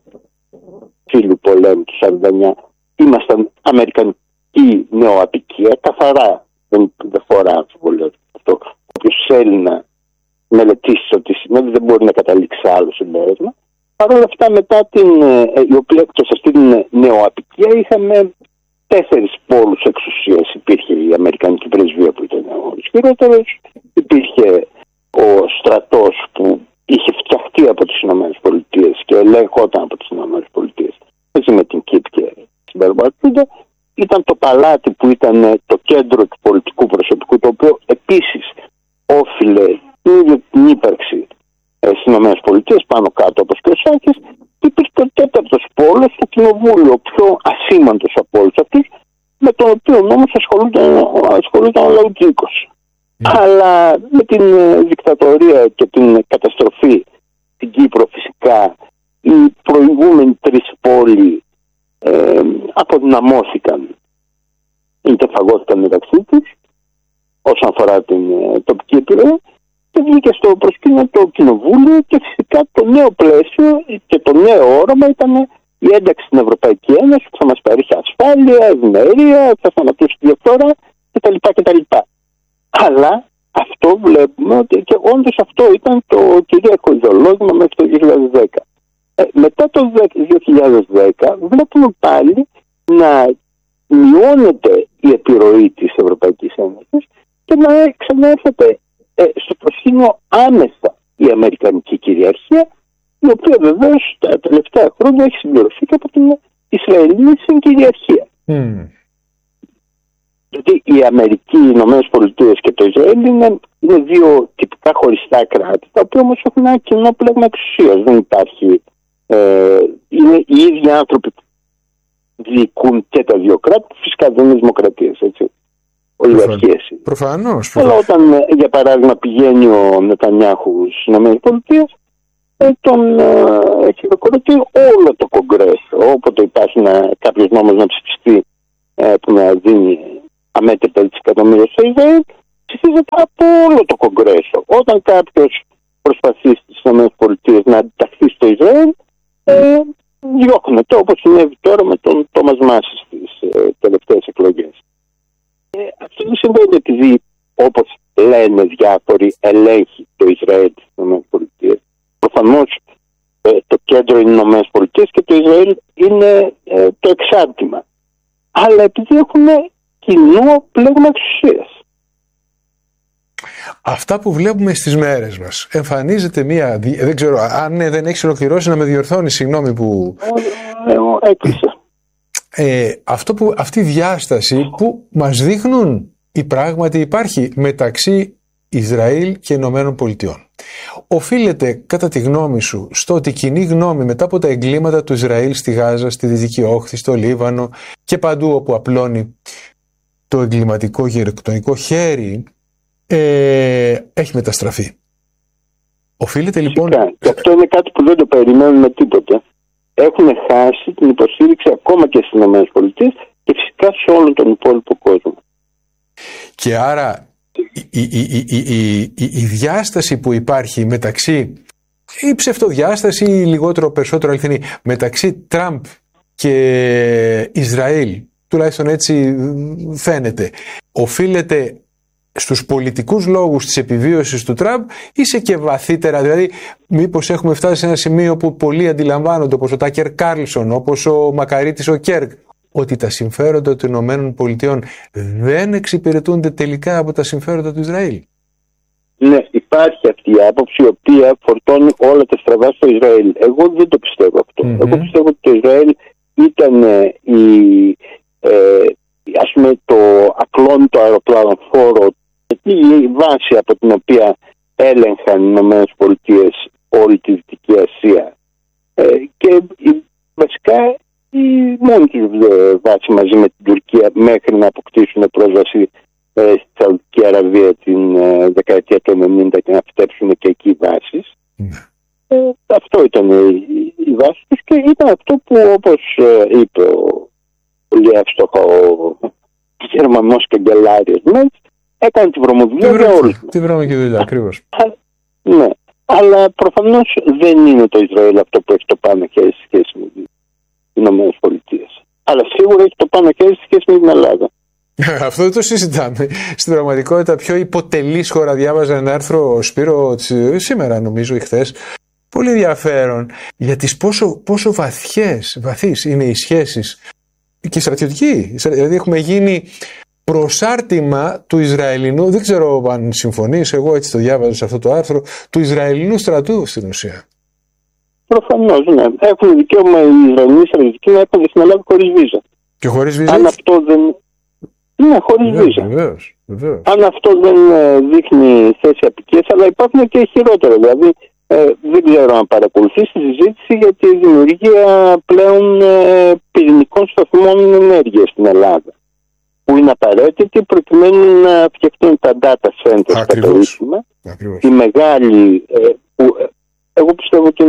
φίλου πολέμου του σαράντα εννιά ήμασταν αμερικανική νεοαπικία, καθαρά, δεν, δεν φορά αμφιβολία αυτό. Όποιος θέλει να μελετήσει ότι σημαίνει δεν μπορεί να καταλήξει άλλο συμπέρασμα. Παρ' όλα αυτά, μετά την, η οποία εκτός αυτή την νεοαπικία είχαμε τέσσερις πόλους εξουσίας. Υπήρχε η Αμερικανική πρεσβεία που ήταν ο ισχυρότερος, υπήρχε ο στρατός που είχε φτιαχτεί από τις ΗΠΑ και ελέγχονταν από τις ΗΠΑ, έτσι με την ΚΙΠ και την Μπαρμπαρκούντα. Ήταν το παλάτι που ήταν το κέντρο του πολιτικού προσωπικού, το οποίο επίσης όφιλε την ίδια την ύπαρξη ε, στις ΗΠΑ, πάνω κάτω όπως και ο Σάκης. Υπήρχε ο τέταρτος πόλος, το κοινοβούλιο, πιο ασήμαντος από όλους αυτούς, με τον οποίο όμως ασχολούνταν, ασχολούνταν ο Λαουτζίκος. Mm. Αλλά με την ε, δικτατορία και την καταστροφή στην Κύπρο φυσικά, η προηγούμενοι τρεις πόλοι ε, αποδυναμώθηκαν, είτε φαγώθηκαν μεταξύ τους όσον αφορά την ε, τοπική επιρροή, και βγήκε στο προσκήνιο το κοινοβούλιο, και φυσικά το νέο πλαίσιο και το νέο όραμα ήταν η ένταξη στην Ευρωπαϊκή Ένωση, που θα μας παρέχει ασφάλεια, ευημερία, θα σταματήσει τη διαφθορά κτλ. κτλ. Αλλά αυτό βλέπουμε ότι, και όντως αυτό ήταν το κυρίαρχο ιδεολόγημα μέχρι το δύο χιλιάδες δέκα. Ε, μετά το δύο χιλιάδες δέκα βλέπουμε πάλι να μειώνεται η επιρροή της Ευρωπαϊκής Ένωσης και να ξανάρθεται ε, στο προσκήνιο άμεσα η αμερικανική κυριαρχία, η οποία βεβαίως τα τελευταία χρόνια έχει συμπληρωθεί και από την Ισραηλινή συγκυριαρχία. Mm. Γιατί η Αμερική, οι Ηνωμένες Πολιτείες και το Ισραήλ είναι, είναι δύο τυπικά χωριστά κράτη, τα οποία όμως έχουν ένα κοινό πλέγμα εξουσίας. Δεν υπάρχει. Ε, είναι οι ίδιοι άνθρωποι που διοικούν και τα δύο κράτη, φυσικά δεν είναι δημοκρατίες, έτσι. Ολιγαρχίες. Προφανώς. Αλλά όταν, για παράδειγμα, πηγαίνει ο Νετανιάχου στις Ηνωμένες Πολιτείες, τον ε, χειροκροτεί όλο το Κογκρέσο. Όποτε υπάρχει κάποιος νόμος να ψηφιστεί ε, που να δίνει αμέτρητα δισεκατομμύρια στο Ισραήλ, ψηφίζεται από όλο το Κογκρέσο. Όταν κάποιος προσπαθεί στις ΗΠΑ να αντιταχθεί στο Ισραήλ, ε, διώχνεται, όπως συνέβη τώρα με τον Τόμας Μάση στις ε, τελευταίες εκλογές. Ε, αυτό δεν συμβαίνει επειδή, όπως λένε διάφοροι, ελέγχει το Ισραήλ στις ΗΠΑ. Προφανώς ε, το κέντρο είναι οι Ηνωμένες Πολιτείες και το Ισραήλ είναι ε, το εξάρτημα. Αλλά επειδή έχουν κοινό πλέγμα εξουσίας. Αυτά που βλέπουμε στις μέρες μας, εμφανίζεται μία, δεν ξέρω, αν δεν έχεις ολοκληρώσει να με διορθώνει, συγγνώμη που... Εγώ έκλεισα. Ε, αυτό που, αυτή η διάσταση που μας δείχνουν η πράγματι υπάρχει μεταξύ Ισραήλ και Ηνωμένων Πολιτειών. Οφείλεται, κατά τη γνώμη σου, στο ότι η κοινή γνώμη μετά από τα εγκλήματα του Ισραήλ στη Γάζα, στη Δυτική Όχθη, στο Λίβανο και παντού όπου απλώνει το εγκληματικό γεροκτονικό χέρι, ε, έχει μεταστραφεί. Οφείλεται λοιπόν... Φυσικά. Και αυτό είναι κάτι που δεν το περιμένουμε τίποτε. Έχουν χάσει την υποστήριξη ακόμα και στις ΗΠΑ και φυσικά σε όλον τον υπόλοιπο κόσμο. Και άρα η, η, η, η, η, η διάσταση που υπάρχει μεταξύ, η ψευτοδιάσταση ή λιγότερο περισσότερο αληθινή, μεταξύ Τραμπ και Ισραήλ, τουλάχιστον έτσι φαίνεται, οφείλεται στους πολιτικούς λόγους της επιβίωσης του Τραμπ ή σε και βαθύτερα, δηλαδή μήπως έχουμε φτάσει σε ένα σημείο που πολλοί αντιλαμβάνονται, όπως ο Τάκερ Κάρλσον, όπως ο Μακαρίτης ο Κέρκ, ότι τα συμφέροντα των Ηνωμένων Πολιτειών δεν εξυπηρετούνται τελικά από τα συμφέροντα του Ισραήλ. Ναι, υπάρχει αυτή η άποψη η οποία φορτώνει όλα τα στραβά στο Ισραήλ. Εγώ δεν το πιστεύω αυτό. Mm-hmm. Εγώ πιστεύω ότι το Ισραήλ ήταν ε, η, ε, ας πούμε, το ακλόνητο αεροπλανοφόρο, η βάση από την οποία έλεγχαν οι Ηνωμένες Πολιτείες όλη τη Δυτική Ασία. Ε, και η, βασικά η μόνη τους βάση μαζί με την Τουρκία μέχρι να αποκτήσουν πρόσβαση ε, στη Σαουδική Αραβία την ε, δεκαετία του ενενήντα και να φτέψουν και εκεί βάσεις. Mm. Ε, αυτό ήταν η, η βάση τους και ήταν αυτό που, όπως ε, είπε ο πολύ εύστοχα ο Γερμανός καγκελάριος Μέρτς, έκανε τη βρωμοδουλειά για όλους. Τη βρωμική δουλειά, ακριβώς. Ναι, αλλά προφανώς δεν είναι το Ισραήλ αυτό που έχει το πάνω χέρι στη σχέση με τις Ηνωμένες Πολιτείες. Αλλά σίγουρα έχει το πάνω χέρι στη σχέση με την Ελλάδα. Αυτό δεν το συζητάμε. Στην πραγματικότητα, πιο υποτελής χώρα, διάβαζα ένα άρθρο, Σπύρο, σήμερα νομίζω ή χθες, πολύ ενδιαφέρον, για τις πόσο, πόσο βαθιές, βαθύς είναι οι σχέσεις και στρατιωτικοί. Δηλαδή έχουμε γίνει προσάρτημα του Ισραηλινού, δεν ξέρω αν συμφωνείς, εγώ έτσι το διάβαζα σε αυτό το άρθρο, του Ισραηλινού στρατού στην ουσία. Προφανώς, ναι. Έχουν δικαίωμα οι Ισραηλινοί στρατιωτικοί να έρχονται στην Ελλάδα χωρίς βίζα. Και χωρίς βίζα. Αν αυτό δεν... Ναι, χωρίς βίζα. Βεβαίως, βεβαίως. Αν αυτό δεν δείχνει θέση απικίας, αλλά υπάρχουν και χειρότερα. Δηλαδή, ε, δεν ξέρω αν παρακολουθείς τη συζήτηση για τη δημιουργία πλέον ε, πυρηνικών σταθμών ενέργειας στην Ελλάδα, που είναι απαραίτητη προκειμένου να φτιαχτούν τα data centers τα περίφημα. Η μεγάλη, ε, που ε, εγώ πιστεύω ότι είναι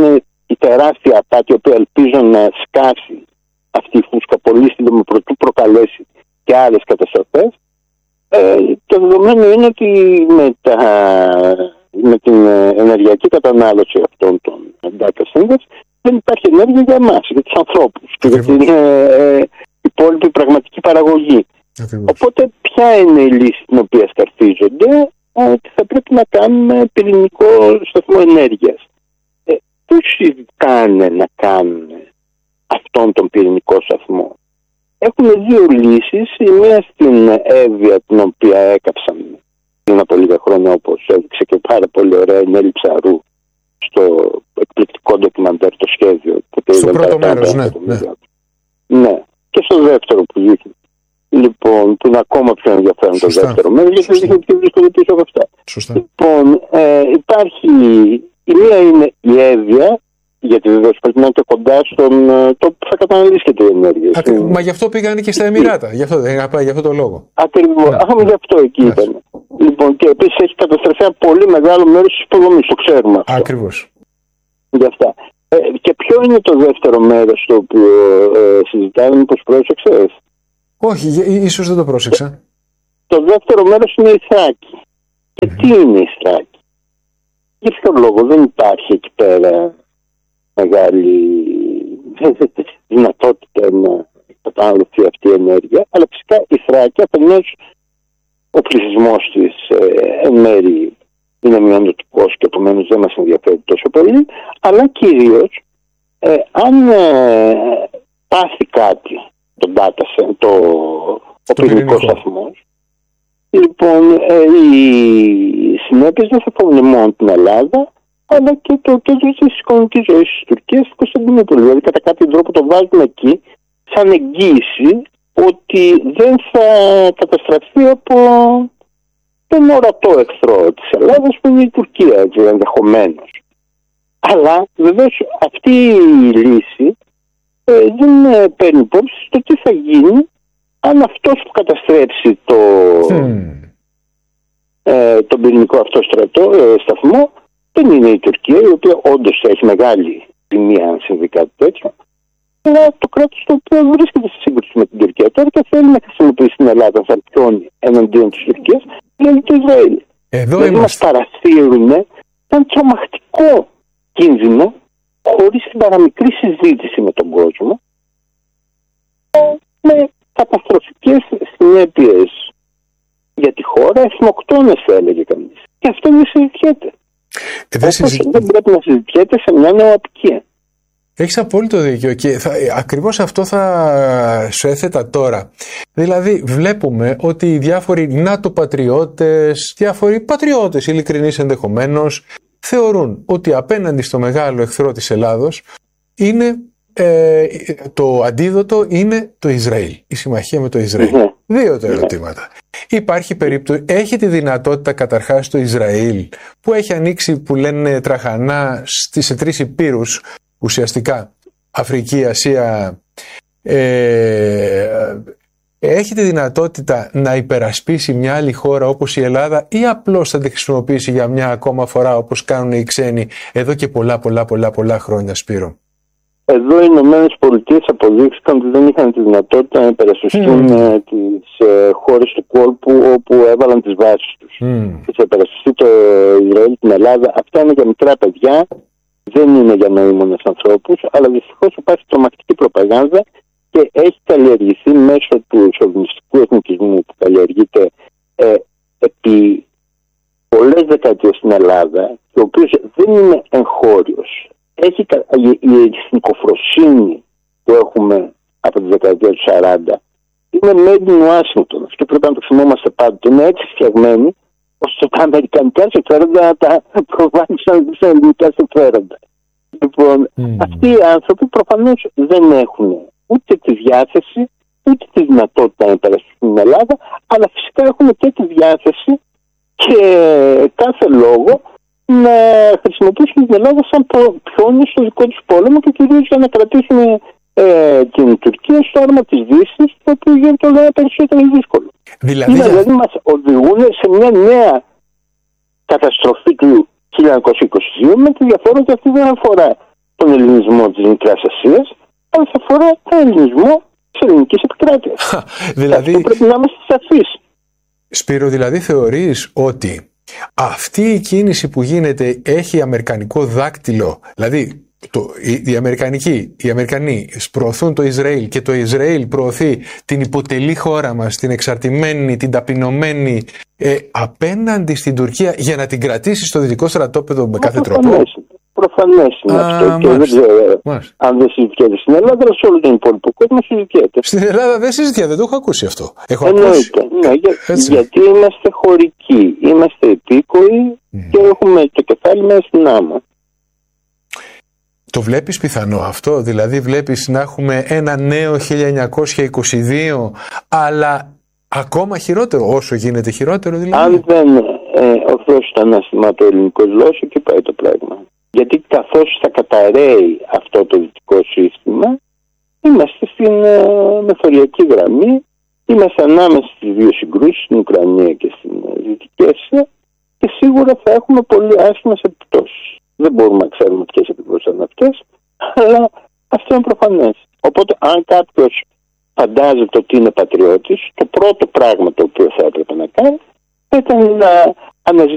η τεράστια απάτη, η οποία ελπίζω να σκάσει αυτή η φούσκα πολύ σύντομα προτού προκαλέσει και άλλες καταστροφές. Ε, το δεδομένο είναι ότι με, τα, με την ενεργειακή κατανάλωση αυτών των data centers δεν υπάρχει ενέργεια για εμάς, για τους ανθρώπους και για την ε, υπόλοιπη πραγματική παραγωγή. Ακριβώς. Οπότε ποια είναι η λύση την οποία σκαρφίζονται? Ότι θα πρέπει να κάνουμε πυρηνικό σταθμό ενέργειας. Ε, πώς συζητάνε να κάνουν αυτόν τον πυρηνικό σταθμό? Έχουν δύο λύσεις. Η μία στην Εύβοια, την οποία έκαψαν πριν από λίγα χρόνια, όπως έδειξε και πάρα πολύ ωραία η Νέλη Ψαρού στο εκπληκτικό ντοκιμαντέρ, το σχέδιο. Στο πρώτο μέρος, ναι, ναι. Ναι, και στο δεύτερο που δείχνει. Λοιπόν, που είναι ακόμα πιο ενδιαφέρον. Σωστά. Το δεύτερο μέρος, γιατί δείχνει και βρίσκονται πίσω από αυτά. Σωστά. Λοιπόν, ε, υπάρχει, η μία είναι η Εύβοια, γιατί βεβαίως πρέπει να είναι και κοντά στον τόπο που θα καταναλύσει και την ενέργεια. Ακρι... Μα γι' αυτό πήγαν και στα Εμιράτα, γι' αυτό, γι' αυτό το λόγο. Ακριβώς, ναι. Αχ, γι' αυτό εκεί ναι. ήταν. Λοιπόν, και επίσης έχει καταστροφεί ένα πολύ μεγάλο μέρος της υποδομής, το ξέρουμε αυτό. Ακριβώς. Γι' αυτά. Ε, και ποιο είναι το δεύτερο μέρος το οποίο ε, συζητάμε, μήπως πρόσεξες? Όχι, ίσως δεν το πρόσεξα. Το δεύτερο μέρος είναι η Θράκη. Και mm-hmm. τι είναι η Θράκη? Για ποιο λόγο δεν υπάρχει εκεί πέρα μεγάλη δυνατότητα να καταναλωθεί αυτή η ενέργεια, αλλά φυσικά η Θράκη, αφενός ο πληθυσμός της ε, εν μέρη είναι μειονοτικός και επομένως δεν μας ενδιαφέρει τόσο πολύ, αλλά κυρίως ε, αν ε, πάθει κάτι το data, το, ο πυρηνικός σταθμός, λοιπόν ε, οι συνέπειες δεν θα φοβούν μόνο την Ελλάδα, αλλά και το κέντρο της οικονομικής ζωής της Τουρκίας στην Κωνσταντινούπολη. Δηλαδή, κατά κάποιο τρόπο το βάζουμε εκεί σαν εγγύηση ότι δεν θα καταστραφεί από τον ορατό εχθρό της Ελλάδας που είναι η Τουρκία, έτσι, ενδεχομένως. Αλλά βεβαίως αυτή η λύση ε, δεν παίρνει υπόψη το τι θα γίνει αν αυτός που καταστρέψει το, mm. ε, τον πυρηνικό αυτό στρατό, ε, σταθμό δεν είναι η Τουρκία, η οποία όντως έχει μεγάλη ζημία αν συμβεί κάτι τέτοιο, αλλά το κράτος το οποίο βρίσκεται σε σύγκρουση με την Τουρκία τώρα και θέλει να χρησιμοποιήσει την Ελλάδα σαν πιόνι εναντίον της Τουρκίας, δηλαδή το Ισραήλ. Εδώ δηλαδή μας παρασύρουν έναν τρομακτικό κίνδυνο χωρίς την παραμικρή συζήτηση με τον κόσμο, με καταστροφικές συνέπειες για τη χώρα, εθνοκτόνες θα έλεγε κανείς. Και αυτό δεν συζητιέται. Ε, δεν, συζη... δεν πρέπει να συζητιέται σε μια νεοαπικία. Έχεις απόλυτο δίκιο και θα, ακριβώς αυτό θα σου έθετα τώρα. Δηλαδή βλέπουμε ότι οι διάφοροι ΝΑΤΟ-πατριώτες, διάφοροι πατριώτες ειλικρινείς ενδεχομένως, θεωρούν ότι απέναντι στο μεγάλο εχθρό της Ελλάδος είναι, ε, το αντίδοτο είναι το Ισραήλ, η συμμαχία με το Ισραήλ. Mm-hmm. Δύο τα ερωτήματα. Υπάρχει περίπτωση, έχει τη δυνατότητα καταρχάς το Ισραήλ που έχει ανοίξει, που λένε τραχανά, στις τρεις υπήρους ουσιαστικά, Αφρική, Ασία, ε, έχει τη δυνατότητα να υπερασπίσει μια άλλη χώρα όπως η Ελλάδα ή απλώς θα τη χρησιμοποιήσει για μια ακόμα φορά όπως κάνουν οι ξένοι εδώ και πολλά πολλά πολλά πολλά χρόνια, Σπύρο? Εδώ οι Ηνωμένες Πολιτείες αποδείξαν ότι δεν είχαν τη δυνατότητα να υπερασπιστούν mm. τις ε, χώρες του κόλπου όπου έβαλαν τις βάσεις τους. Mm. Και θα υπερασπιστεί το Ισραήλ, την Ελλάδα. Αυτά είναι για μικρά παιδιά, δεν είναι για νοήμονες ανθρώπους, αλλά δυστυχώς υπάρχει τρομακτική προπαγάνδα και έχει καλλιεργηθεί μέσω του σοβινιστικού εθνικισμού που καλλιεργείται ε, επί πολλές δεκαετίες στην Ελλάδα και ο οποίος δεν είναι εγχώριος. Έχει η εθνικοφροσύνη που έχουμε από τη δεκαετία του σαράντα είναι made in Washington. Αυτό πρέπει να το θυμόμαστε πάντοτε. Είναι έτσι φτιαγμένη ώστε τα αμερικανικά συμφέροντα να τα προβάλλουν στα ελληνικά συμφέροντα. Λοιπόν, mm. αυτοί οι άνθρωποι προφανώς δεν έχουν ούτε τη διάθεση ούτε τη δυνατότητα να υπερασπιστούν την Ελλάδα, αλλά φυσικά έχουν και τη διάθεση και κάθε λόγο να χρησιμοποιήσουν την Ελλάδα σαν πιόνι στο δικό τους πόλεμο και κυρίως για να κρατήσουν ε, την Τουρκία στο άρμα της Δύσης, το οποίο για το λόγο περισσότερο δύσκολο. Δηλαδή, Είναι, δηλαδή μας οδηγούν σε μια νέα καταστροφή του χίλια εννιακόσια είκοσι δύο με τη διαφορά ότι αυτή δεν αφορά τον ελληνισμό της Μικράς Ασίας, αλλά θα αφορά τον ελληνισμό της ελληνικής επικράτειας. Δηλαδή, αυτό πρέπει να είμαστε σαφείς. Σπύρο, δηλαδή θεωρείς ότι αυτή η κίνηση που γίνεται έχει αμερικανικό δάκτυλο, δηλαδή το, οι, οι, Αμερικανικοί, οι Αμερικανοί προωθούν το Ισραήλ και το Ισραήλ προωθεί την υποτελή χώρα μας, την εξαρτημένη, την ταπεινωμένη, ε, απέναντι στην Τουρκία για να την κρατήσει στο δυτικό στρατόπεδο με κάθε τρόπο. Προφανές είναι Α, αυτό. Και δεν ξέρω αν δεν συζητιέται στην Ελλάδα, αλλά σε όλο τον υπόλοιπο κόσμο συζητιέται. Στην Ελλάδα δεν συζητιέται, δεν το έχω ακούσει αυτό. Έχω Εννοείται. ακούσει. Ναι, για, γιατί είμαστε χωρικοί, είμαστε επίκοοι mm. και έχουμε το κεφάλι μέσα στην άμμο. Το βλέπεις πιθανό αυτό, δηλαδή βλέπεις να έχουμε ένα νέο χίλια εννιακόσια είκοσι δύο, αλλά ακόμα χειρότερο, όσο γίνεται χειρότερο δηλαδή. Αν δεν ε, ορθώσει το ανάστημα το ελληνικό γλώσσο, και πάει το πράγμα. Γιατί καθώς θα καταραίει αυτό το δυτικό σύστημα, είμαστε στην ε, μεθοριακή γραμμή, είμαστε ανάμεσα στις δύο συγκρούσεις, στην Ουκρανία και στην ε, Δυτική Ασία, και σίγουρα θα έχουμε πολύ άσχημες επιπτώσεις. Δεν μπορούμε να ξέρουμε ποιες επιπτώσεις είναι αυτές, αλλά αυτό είναι προφανές. Οπότε, αν κάποιος φαντάζεται ότι είναι πατριώτης, το πρώτο πράγμα το οποίο θα έπρεπε να κάνει ήταν να αναζητήσει